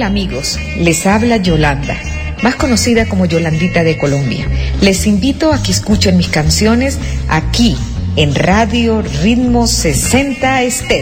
amigos, les habla Yolanda, más conocida como Yolandita de Colombia. Les invito a que escuchen mis canciones aquí en Radio Ritmo 60 Estéreo.